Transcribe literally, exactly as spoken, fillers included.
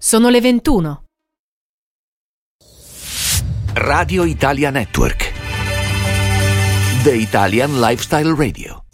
Sono le ventuno. Radio Italia Network. The Italian Lifestyle Radio.